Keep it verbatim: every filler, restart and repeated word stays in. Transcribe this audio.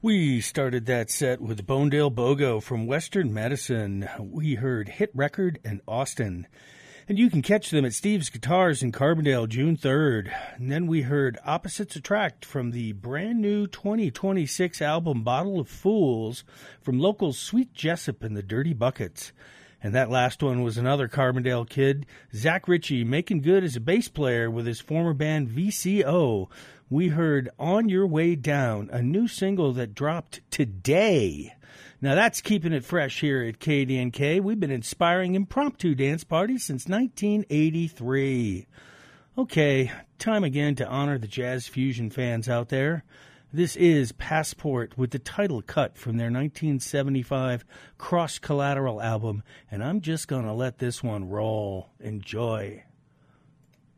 We started that set with Bonedale Bogo from Western Medicine. We heard Hit Record and Austin. And you can catch them at Steve's Guitars in Carbondale June third. And then we heard Opposites Attract from the brand new twenty twenty-six album Bottle of Fools from local Sweet Jessup and the Dirty Buckets. And that last one was another Carbondale kid, Zach Ritchie, making good as a bass player with his former band V C O. We heard On Your Way Down, a new single that dropped today. Now that's keeping it fresh here at K D N K. We've been inspiring impromptu dance parties since nineteen eighty-three. Okay, time again to honor the jazz fusion fans out there. This is Passport with the title cut from their nineteen seventy-five Cross Collateral album, and I'm just going to let this one roll. Enjoy.